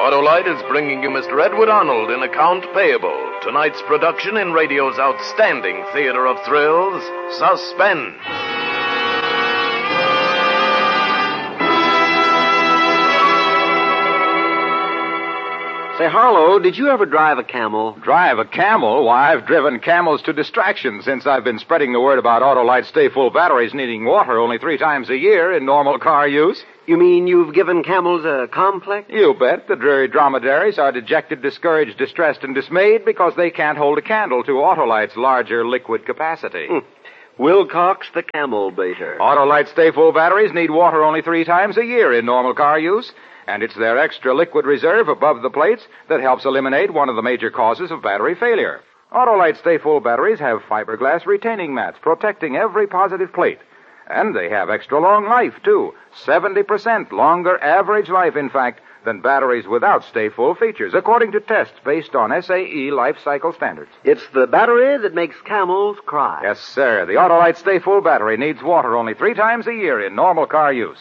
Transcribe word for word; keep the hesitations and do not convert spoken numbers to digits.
Autolite is bringing you Mister Edward Arnold in Account Payable, tonight's production in radio's outstanding theater of thrills, Suspense. Say, Harlow, did you ever drive a camel? Drive a camel? Why, I've driven camels to distraction since I've been spreading the word about Autolite Stay Full batteries needing water only three times a year in normal car use. You mean you've given camels a complex? You bet. The dreary dromedaries are dejected, discouraged, distressed, and dismayed because they can't hold a candle to Autolite's larger liquid capacity. Hmm. Wilcox the camel baiter. Autolite Stay Full batteries need water only three times a year in normal car use. And it's their extra liquid reserve above the plates that helps eliminate one of the major causes of battery failure. Autolite Stay Full batteries have fiberglass retaining mats protecting every positive plate. And they have extra long life, too. seventy percent longer average life, in fact, than batteries without Stay Full features, according to tests based on S A E life cycle standards. It's the battery that makes camels cry. Yes, sir. The Autolite Stay Full battery needs water only three times a year in normal car use.